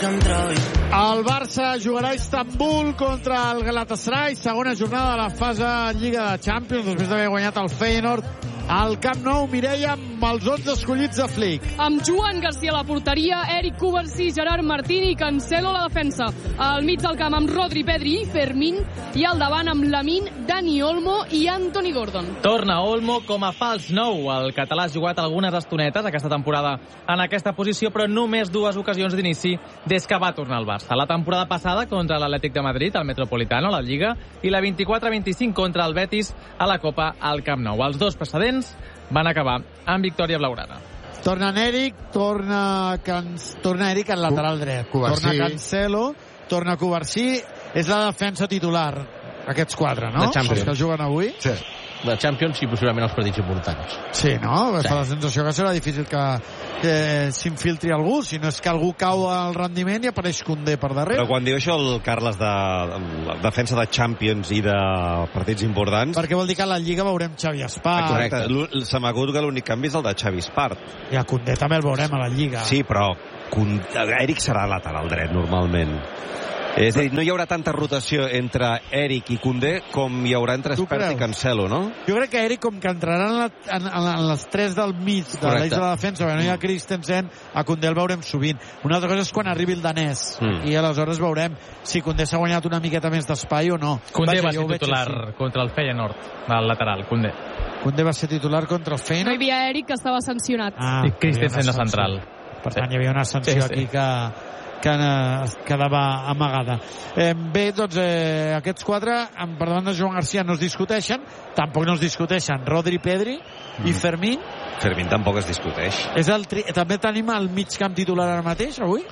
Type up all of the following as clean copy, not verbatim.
El Barça jugarà a Istanbul contra el Galatasaray, segona jornada de la fase Lliga de Champions, després d'haver guanyat el Feyenoord al Camp Nou. Mireia, amb els 11 escollits de Flick. Amb Joan Garcia a la porteria, Eric Covarsí, Gerard Martín i Cancelo a la defensa. Al mig del camp amb Rodri, Pedri i Fermín, i al davant amb Lamine, Dani Olmo i Anthony Gordon. Torna Olmo com a fals nou. El català ha jugat algunes estonetes aquesta temporada en aquesta posició, però només 2 ocasions d'inici des que va tornar al Barça. La temporada passada contra l'Atlètic de Madrid, al Metropolitano, a la Lliga, i la 24-25 contra el Betis a la Copa al Camp Nou. Els dos precedents van acabar amb victòria blaugrana. Torna Eric, torna Eric al lateral dret. Torna Cancelo, torna Covarsí. És la defensa titular, aquests 4, no? Els que juguen avui. Sí. De Champions i possiblement els partits importants. Sí, no? Fa la sensació que serà difícil que s'infiltri algú, si no és que algú cau al rendiment i apareix Koundé per darrere. Però quan diu això el Carles de defensa de Champions i de partits importants... Perquè vol dir que a la Lliga veurem Xavi Espart. Correcte. Se m'acut que l'únic canvi és el de Xavi Espart. I a Koundé també el veurem a la Lliga. Sí, però Eric serà lateral dret normalment. És a dir, no hi haurà tanta rotació entre Eric i Koundé com hi haurà entre Espert i Cancelo, no? Jo crec que Eric, com que entrarà en les 3 del mig de l'eix de la defensa, perquè no hi ha Christensen, a Koundé el veurem sovint. Una altra cosa és quan arribi el danès, i aleshores veurem si Koundé s'ha guanyat una miqueta més d'espai o no. Koundé va ser titular contra el Feyenoord, al lateral, Koundé. Koundé va ser titular contra el Feyenoord. No hi havia Eric, que estava sancionat. I Christensen de central. Per tant, hi havia una sanció aquí que quedava amagada. Bé, doncs aquests 4 per davant de Joan Garcia no es discuteixen, tampoc no es discuteixen Rodri, Pedri i Fermín. Fermín tampoc es discuteix. També tenim el mig camp titular ara mateix, avui?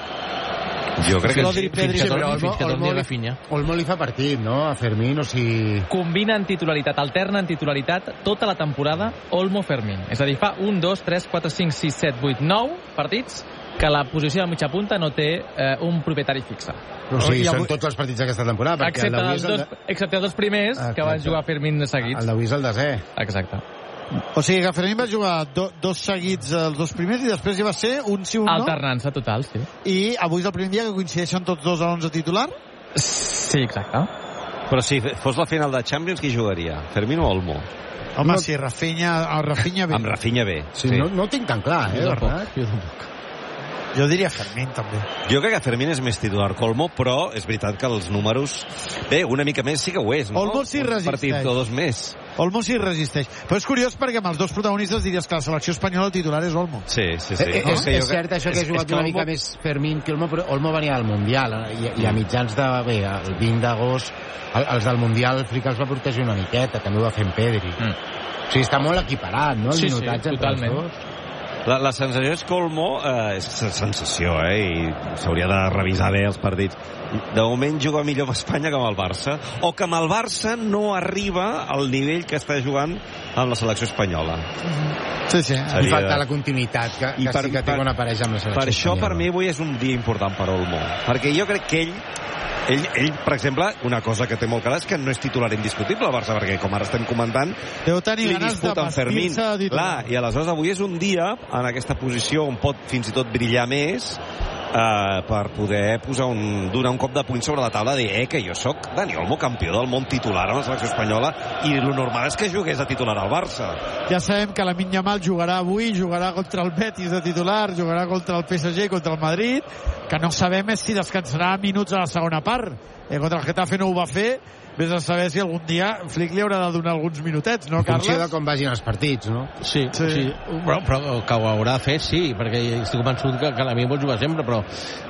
Jo crec que Rodri, Pedri, fins que torni Rafinha. Olmo li fa partit, no? A Fermín, o sigui... Combinen titularitat, alternen titularitat tota la temporada Olmo-Fermín. És a dir, fa 1, 2, 3, 4, 5, 6, 7, 8, 9 partits que la posició de mitja punta no té un propietari fixe. O sigui, són tots els partits d'aquesta temporada. Excepte els 2 primers que van jugar Fermín seguits. El d'avui és el desè. Exacte. O sigui que Fermín va jugar 2 seguits els 2 primers i després hi va ser un sí, un no? Alternança total, sí. I avui és el primer dia que coincideixen tots 2 a l'11 titular? Sí, exacte. Però si fos la final de Champions, qui jugaria? Fermín o Olmo? Home, sí, Rafinha bé. Amb Rafinha bé. Sí. No ho tinc tan clar, Bernat? Jo tampoc. Jo diria Fermín, també. Jo crec que Fermín és més titular que Olmo, però és veritat que els números... Bé, una mica més sí que ho és, no? Olmo sí resisteix. Un partit o 2 més. Olmo sí resisteix. Però és curiós perquè amb els 2 protagonistes diries que la selecció espanyola el titular és Olmo. Sí. És cert això que ha jugat una mica més Fermín que Olmo, però Olmo venia al Mundial i a mitjans de... Bé, el 20 d'agost els del Mundial Flick els va protegir una miqueta, també ho va fer en Pedri. O sigui, està molt equiparat, no? El minutatge entre els dos. La sensació és que Olmo és sensació, i s'hauria de revisar bé els partits. De moment juga millor amb Espanya que amb el Barça, o que amb el Barça no arriba al nivell que està jugant amb la selecció espanyola. Sí. I falta la continuïtat que sí que té quan apareix amb la selecció espanyola. Per això, per mi, avui és un dia important per Olmo, perquè jo crec que ell, per exemple, una cosa que té molt clara és que no és titular indiscutible al Barça, perquè com ara estem comentant, li disputen Fermín. Clar, i aleshores avui és un dia en aquesta posició on pot fins i tot brillar més per poder donar un cop de puny sobre la taula de dir que jo sóc Dani Olmo, campió del món titular amb la selecció espanyola, i el normal és que jugués a titular al Barça. Ja sabem que Lamine Yamal jugarà avui, jugarà contra el Betis de titular, jugarà contra el PSG i contra el Madrid, que no sabem si descansarà minuts a la segona part. Contra el Getafe no ho va fer, vés a saber si algun dia Flick li haurà de donar alguns minutets, no, Carles? En funció de com vagin els partits, no? Sí. Però que ho haurà de fer, sí, perquè estic convençut que a mi vol jugar sempre, però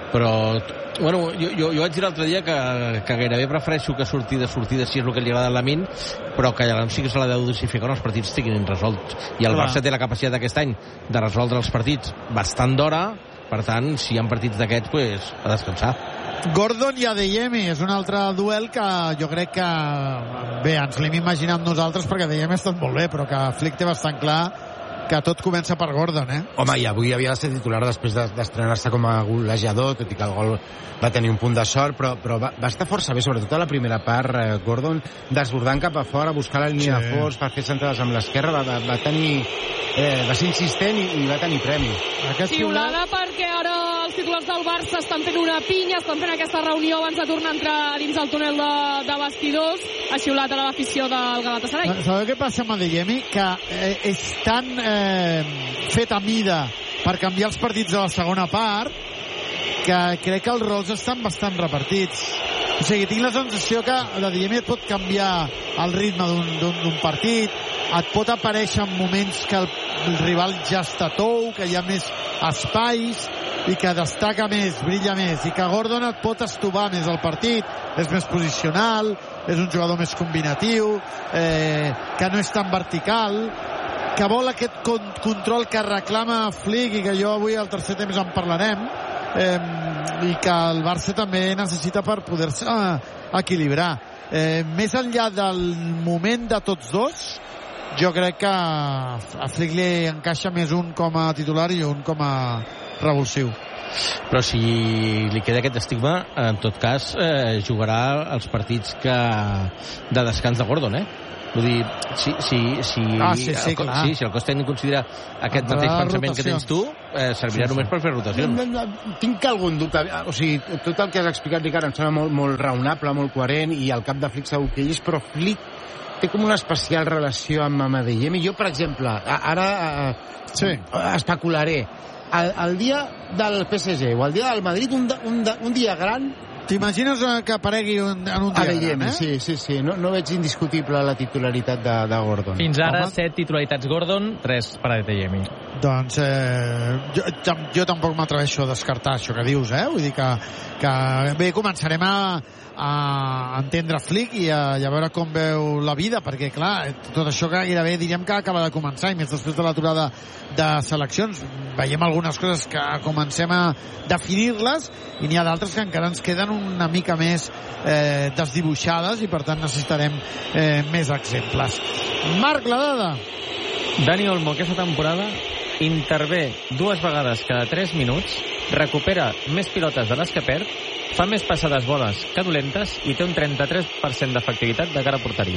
bueno, jo vaig dir l'altre dia que gairebé prefereixo que sortir de si és el que li agrada a Lamine, però que llavors sí que se la deu dosificar quan els partits estiguin resolts. I el Barça té la capacitat aquest any de resoldre els partits bastant d'hora, per tant, si hi ha partits d'aquests, a descansar. Gordon i Adeyemi és un altre duel que jo crec que bé, ens l'hem imaginat nosaltres perquè Adeyemi ha estat molt bé, però que Flick té bastant clar que tot comença per Gordon, Home, i avui havia de ser titular després d'estrenar-se com a golejador, tot i que el gol va tenir un punt de sort, però va estar força bé, sobretot a la primera part, Gordon desbordant cap a fora, buscar la línia de fons per fer centrades amb l'esquerra, va ser insistent i va tenir premi. Xiulada perquè ara els titulars del el Barça estan fent una pinya, estan fent aquesta reunió abans de tornar a entrar dins el túnel de vestidors. Ha xiulat a l'afició del Galatasaray. Sabeu què passa amb Adeyemi? Que és tan fet a mida per canviar els partits de la segona part que crec que els rols estan bastant repartits. O sigui, tinc la sensació que l'Adeyemi et pot canviar el ritme d'un partit, et pot aparèixer en moments que el rival ja està tou, que hi ha més espais i que destaca més, brilla més, i que Gordon et pot estovar més el partit, és més posicional, és un jugador més combinatiu, que no és tan vertical, que vol aquest control que reclama Flick i que jo avui al tercer temps en parlarem, i que el Barça també necessita per poder-se equilibrar. Més enllà del moment de tots dos, jo crec que a Flick li encaixa més un com a titular i un com a revulsiu. Però si li queda aquest estigma, en tot cas jugarà els partits de descans de Gordon, Vull dir, si el cos tècnic considera aquest mateix pensament que tens tu, servirà només per fer rotacions. Tinc algun dubte. O sigui, tot el que has explicat, Ricard, em sembla molt raonable, molt coherent, i al cap de Flick segur que hi és, però Flick té com una especial relació amb Adeyemi. Jo, per exemple, ara especularé. El dia del PSG o el dia del Madrid, un dia gran. T'imagines que aparegui en un dia gran, Sí. No veig indiscutible la titularitat de Gordon. Fins ara, 7 titularitats Gordon, 3 per Adeyemi. Doncs jo tampoc m'atreveixo a descartar això que dius, Vull dir que bé, començarem a entendre Flick i a veure com veu la vida, perquè clar, tot això que gairebé diríem que acaba de començar, i més després de l'aturada de seleccions. Veiem algunes coses que comencem a definir-les i n'hi ha d'altres que encara ens queden una mica més desdibuixades i per tant necessitarem més exemples. Marc, la dada. Dani Olmo aquesta temporada intervé 2 vegades cada 3 minuts, recupera més pilotes de les que perd, fa més passades bones que dolentes i té un 33% d'efectivitat de cara a porteria.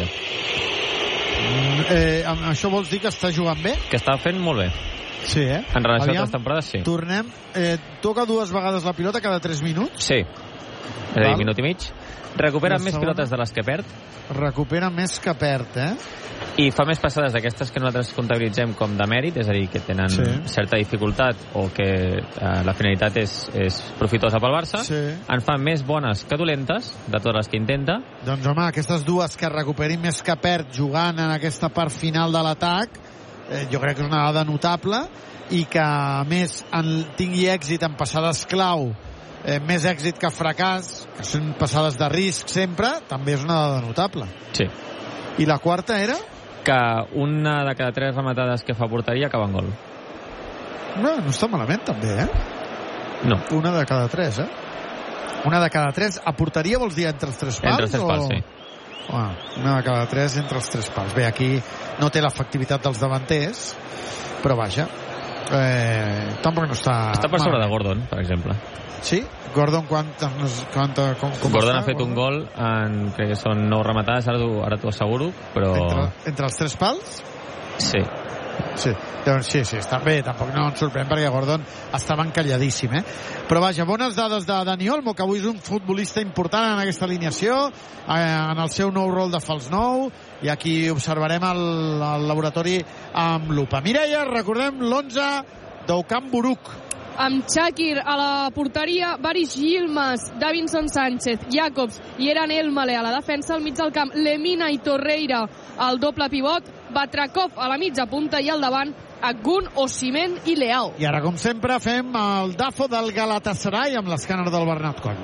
Això vols dir que està jugant bé? Que està fent molt bé. Sí, En relació a altres temporades, sí. Tornem. Toca 2 vegades la pilota cada 3 minuts? Sí. És a dir, minut i mig. Recupera més pilotes de les que perd. Recupera més que perd, I fa més passades d'aquestes que nosaltres comptabilitzem com de mèrit, és a dir, que tenen certa dificultat o que la finalitat és profitosa pel Barça. En fa més bones que dolentes, de totes les que intenta. Doncs home, aquestes dues que recuperin més que perd jugant en aquesta part final de l'atac, jo crec que és una dada notable, i que a més tingui èxit en passades clau, més èxit que fracàs, que són passades de risc sempre, també és una dada notable. Sí. I la quarta era? Que una de cada 3 rematades que fa porteria acaba en gol. No està malament també, No. Una de cada 3, Una de cada 3. A porteria vols dir entre els 3 pals? Entre els 3 pals, sí. Una de cada 3 entre els 3 pals. Bé, aquí no té l'efectivitat dels davanters, però vaja, tampoc no està... Està per sobre de Gordon, per exemple. Sí? Gordon com Gordon ha fet un gol en, crec que són 9 rematades, ara t'ho asseguro, però... Entre els 3 pals? Sí. Doncs sí, està bé, tampoc no ens sorprèn perquè Gordon estava encalladíssim, Però vaja, bones dades de Dani Olmo, que avui és un futbolista important en aquesta alineació, en el seu nou rol de fals nou, i aquí observarem el laboratori amb lupa. Mireia, recordem l'11 d'Okan Buruk. Amb Shakir a la porteria, Baris Yilmaz, Davinson Sánchez, Jacobs i Eran Elmale a la defensa, al mig del camp Lemina i Torreira al doble pivot, Batrakov a la mitja punta i al davant Agun, Osimhen i Leao. I ara, com sempre, fem el Dafo del Galatasaray amb l'escàner del Bernat Coll.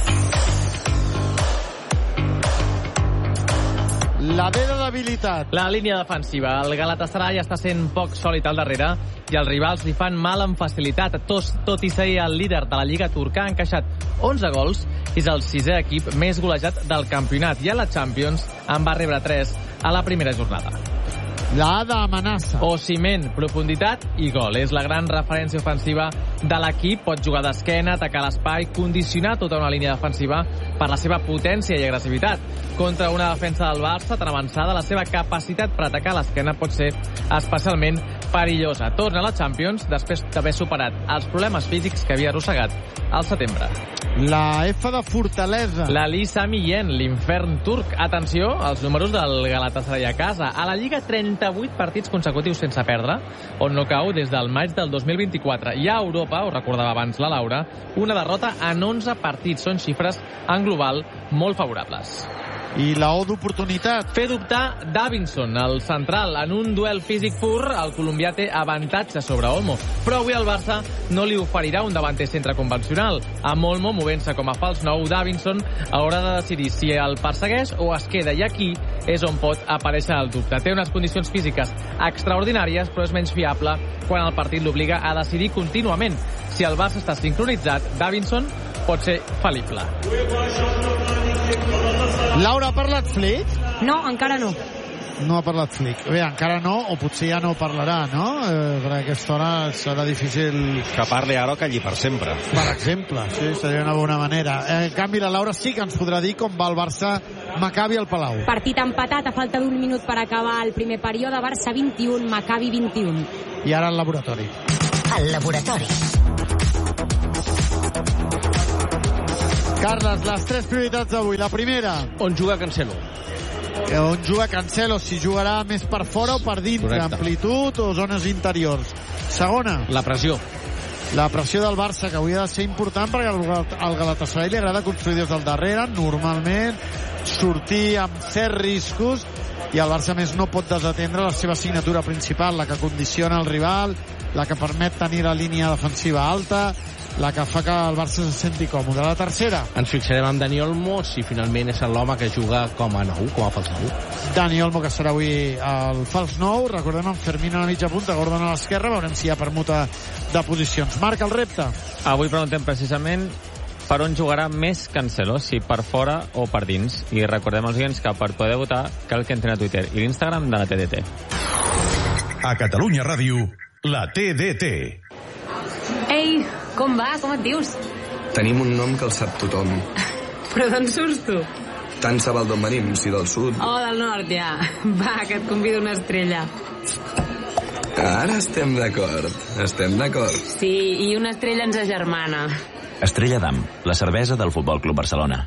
La D de debilitat. La línia defensiva. El Galatasaray està sent poc sòlid al darrere i els rivals li fan mal amb facilitat. Tot i ser el líder de la Lliga Turca, ha encaixat 11 gols i és el 6è equip més golejat del campionat. I a la Champions en va rebre 3 a la primera jornada. La A d'amenaça. Osimhen, profunditat i gol. És la gran referència ofensiva de l'equip. Pot jugar d'esquena, atacar l'espai, condicionar tota una línia defensiva per la seva potència i agressivitat. Contra una defensa del Barça tan avançada, la seva capacitat per atacar l'esquena pot ser especialment perillosa. Torna a la Champions després d'haver superat els problemes físics que havia arrossegat al setembre. La F de Fortaleza. La Lee Sami-Yen, l'infern turc. Atenció als números del Galatasaray a casa. A la Lliga, 38 partits consecutius sense perdre, on no cau des del maig del 2024. I a Europa, ho recordava abans la Laura, una derrota en 11 partits. Són xifres en global molt favorables. I la O d'oportunitat. Fer dubtar Davinson, el central. En un duel físic pur, el colombià té avantatge sobre Olmo. Però avui el Barça no li oferirà un davanter centre convencional. Amb Olmo movent-se com a fals nou, Davinson haurà de decidir si el persegueix o es queda. I aquí és on pot aparèixer el dubte. Té unes condicions físiques extraordinàries, però és menys fiable quan el partit l'obliga a decidir contínuament. Si el Barça està sincronitzat, Davinson pot ser fal·lible. Laura, ha parlat Flick? No, encara no. No ha parlat Flick. Bé, encara no, o potser ja no parlarà, no? Perquè a aquesta hora serà difícil... Que parli ara o calli per sempre. Per exemple, sí, seria una bona manera. En canvi, la Laura sí que ens podrà dir com va el Barça Maccabi al Palau. Partit empatat, a falta d'un minut per acabar el primer període. Barça 21, Maccabi 21. I ara el laboratori. El laboratori. Carles, les 3 prioritats d'avui. La primera. On juga Cancelo? On juga Cancelo, si jugarà més per fora o per dintre. Correcte. Amplitud o zones interiors. Segona. La pressió. La pressió del Barça, que avui ha de ser important perquè al Galatasaray li agrada construir des del darrere, normalment, sortir amb certs riscos, i el Barça més no pot desatendre la seva assignatura principal, la que condiciona el rival, la que permet tenir la línia defensiva alta, la que fa que el Barça se senti còmode. La tercera. Ens fixarem amb Dani Olmo, si finalment és l'home que juga com a nou, com a fals nou. Dani Olmo, que serà avui el fals nou. Recordem amb Fermín a la mitja punta, Gordon a l'esquerra. Veurem si hi ha permuta de posicions. Marc, el repte. Avui preguntem precisament per on jugarà més Cancelo, si per fora o per dins. I recordem als oients que per poder votar cal que entrin a Twitter i l'Instagram de la TDT. A Catalunya Ràdio, la TDT. Ei, com va? Com et dius? Tenim un nom que el sap tothom. Però d'on surts tu? Tant se val d'on venim, si del sud. Oh, del nord, ja. Va, que et convido una estrella. Ara estem d'acord. Estem d'acord. Sí, i una estrella ens agermana. Estrella d'Am, la cervesa del Futbol Club Barcelona.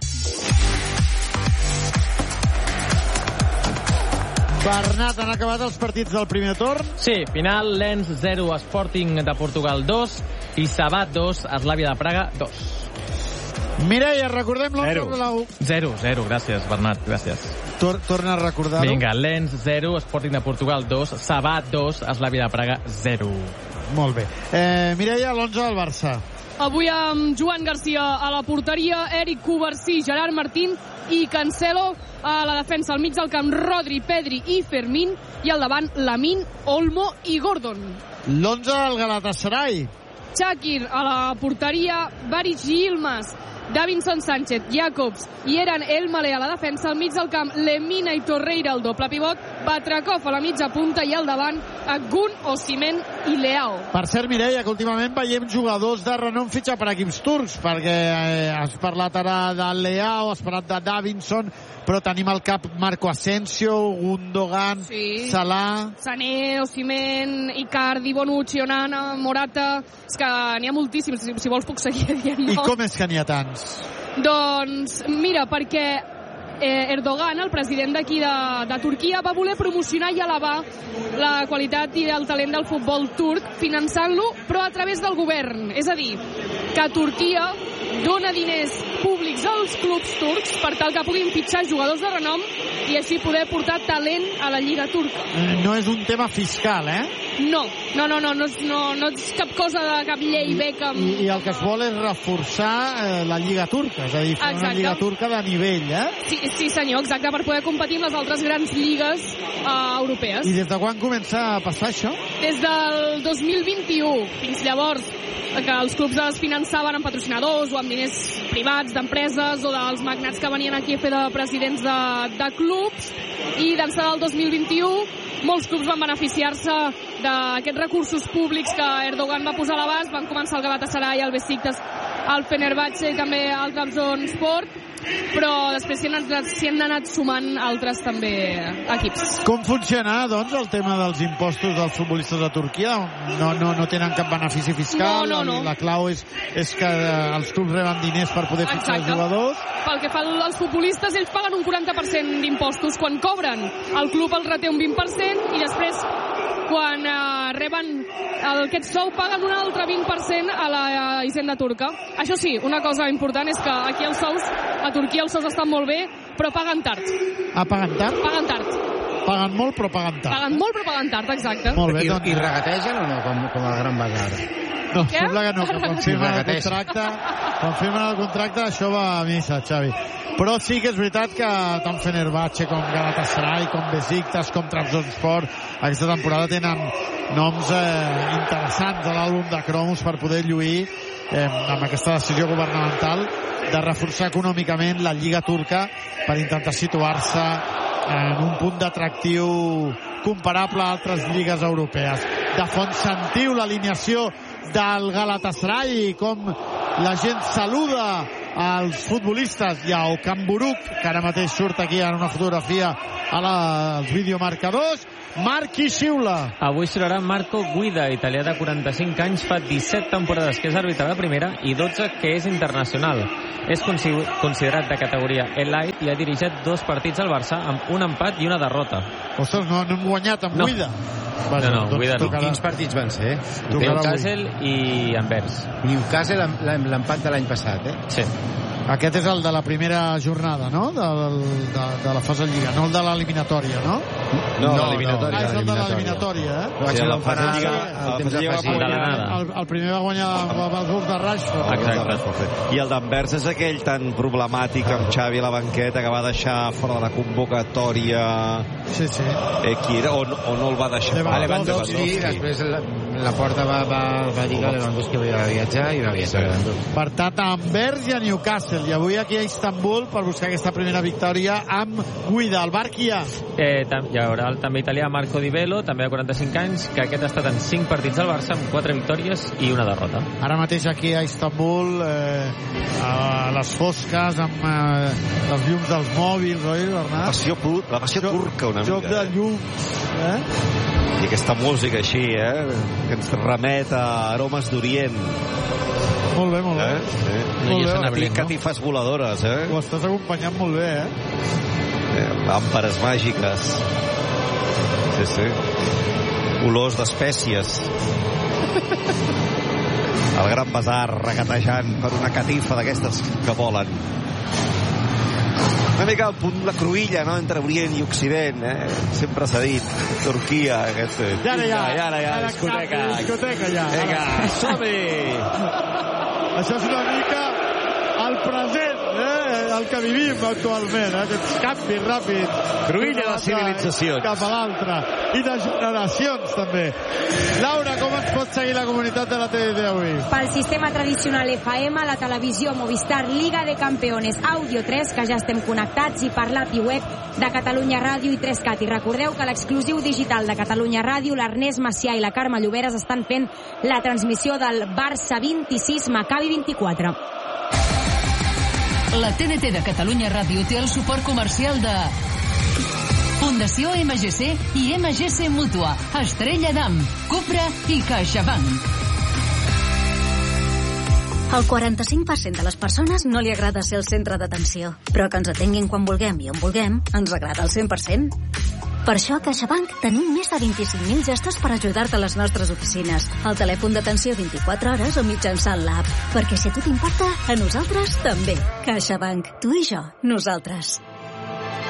Bernat, han acabat els partits del primer torn? Sí, final, Lens 0, Sporting de Portugal 2 i Sabat 2, Eslàvia de Praga 2. Mireia, recordem l'11 de la U. 0, gràcies, Bernat, gràcies. Torna a recordar-ho. Vinga, Lens 0, Sporting de Portugal 2, Sabat 2, Eslàvia de Praga 0. Molt bé. Mireia, l'11 del Barça. Avui amb Joan Garcia a la porteria, Eric Covarsí, Gerard Martín i Cancelo a la defensa, al mig del camp, Rodri, Pedri i Fermín, i al davant, Lamine, Olmo i Gordon. L'11 del Galatasaray. Shakir a la porteria, Baris Yilmaz, Davinson Sánchez, Jacobs i Eren Elmaleh a la defensa, al mig del camp, Lemina i Torreira al doble pivot, Batrakov a la mitja punta i al davant, Gun, Osimhen i Leao. Per cert, Mireia, que últimament veiem jugadors de renom fitxar per equips turcs, perquè has parlat ara de Leao, has parlat de Davinson, però tenim al cap Marco Asensio, Gundogan, sí. Salah... Sané, Osimhen, Icardi, Bonucci, Onana, Morata... És que n'hi ha moltíssims, si vols puc seguir dient. I com és que n'hi ha tants? Doncs mira, perquè Erdogan, el president d'aquí de Turquia, va voler promocionar i elevar la qualitat i el talent del futbol turc, finançant-lo, però a través del govern. És a dir, que Turquia dona diners públics als clubs turcs per tal que puguin fitxar jugadors de renom i així poder portar talent a la Lliga turca. No és un tema fiscal, eh? No és cap cosa de cap llei Beckham. I el que es vol és reforçar la Lliga turca, és a dir, fer una Lliga turca de nivell, eh? Sí, senyor, exacte, per poder competir amb les altres grans lligues europees. I des de quan comença a passar això? Des del 2021. Fins llavors, que els clubs es finançaven amb patrocinadors o amb diners privats d'empreses o dels magnats que venien aquí a fer de presidents de clubs, i d'ençà del 2021 molts clubs van beneficiar-se d'aquests recursos públics que Erdogan va posar a l'abast. Van començar el Galatasaray, el Besiktas, el Fenerbahçe i també el Trabzonspor. però després s'hi han anat sumant altres també equips. Com funciona, doncs, el tema dels impostos dels futbolistes de Turquia? No tenen cap benefici fiscal? No. La clau és que els clubs reben diners per poder fitxar els jugadors? Pel que fa als futbolistes, ells paguen un 40% d'impostos quan cobren. El club els reté un 20% i després, quan reben aquest sou, paguen un altre 20% a la hisenda turca. Això sí, una cosa important és que aquí els sous, a Turquia els sous estan molt bé, però paguen tard. Paguen tard? Paguen tard. Paguen molt, però paguen tard. Paguen molt, però paguen tard, exacte. Molt bé, doncs... I regategen o no, com al Gran Bazar? No, sembla que no, que quan firmen el contracte això va a missa, Xavi. Però sí que és veritat que tant Fenerbahçe com Galatasaray, com Besiktas, com Trabzonspor, aquesta temporada tenen noms interessants a l'àlbum de cromos per poder lluir amb aquesta decisió governamental de reforçar econòmicament la Lliga Turca per intentar situar-se en un punt d'atractiu comparable a altres lligues europees. De fons sentiu l'alineació del Galatasaray, com la gent saluda als futbolistes i a Okan Buruk, que ara mateix surt aquí en una fotografia als videomarcadors. Marc i xiula. Avui sonarà Marco Guida, italià de 45 anys, fa 17 temporades que és àrbitre de primera i 12 que és internacional. És considerat de categoria Elite i ha dirigit 2 partits al Barça amb un empat i una derrota. Ostres, no hem guanyat amb Guida. No, Guida no. Quins partits van ser? Newcastle i Anvers. Newcastle, l'empat de l'any passat, Sí. Aquest és el de la primera jornada, no? De la fase Lliga, no el de l'eliminatòria, no? No, l'eliminatòria. És el de l'eliminatòria, Sí, la fase Lliga el primer va guanyar els gols de Rashford. Exacte. I el d'Anvers és aquell tan problemàtic amb Xavi a la banqueta que va deixar fora de la convocatòria. Sí. Qui era? O no el va deixar? Lewandowski, després la porta va dir que Lewandowski havia de viatjar i va viatjar Lewandowski. Per tant, a Anvers i a Newcastle, i avui aquí a Istanbul per buscar aquesta primera victòria amb Guida. El Barça hi ha? Hi haurà també italià Marco Di Bello, també de 45 anys, que aquest ha estat en 5 partits al Barça amb 4 victòries i una derrota. Ara mateix aquí a Istanbul, a les fosques, amb els llums dels mòbils, oi, Bernat? La passió turca, una mica. Joc de llums, I aquesta música així, que ens remet a aromes d'Orient. Molt bé, molt bé. Molt bé, catifes voladores, Ho estàs acompanyant molt bé, Làmperes màgiques. Sí. Olors d'espècies. El Gran Bazar regatejant per una catifa d'aquestes que volen. Una mica al punt la cruïlla, no?, entre Orient i Occident, sempre s'ha dit. Turquia, I ara, discoteca ja. Vinga, som-hi! Això és una mica el present, el que vivim actualment, aquests canvis ràpids. Cruïlla de civilitzacions. Cap a l'altra. I de generacions, també. Laura, com ens pot seguir la comunitat de la TDT avui? Pel sistema tradicional FM, la televisió Movistar Liga de Campeones, Audio 3, que ja estem connectats, i per l'API web de Catalunya Ràdio i 3CAT. I recordeu que l'exclusiu digital de Catalunya Ràdio, l'Ernest Macià i la Carme Lloberes estan fent la transmissió del Barça 26, Maccabi 24. La TDT de Catalunya Ràdio té el suport comercial de Fundació MGC i MGC Mútua, Estrella d'Am, Cupra i CaixaBank. Al 45% de les persones no li agrada ser el centre d'atenció, però que ens atenguin quan vulguem i on vulguem ens agrada al 100%. Per això a CaixaBank tenim més de 25.000 gestos per ajudar-te a les nostres oficines, al telèfon d'atenció 24 hores o mitjançant l'app. Perquè si a tu t'importa, a nosaltres també. CaixaBank. Tu i jo. Nosaltres.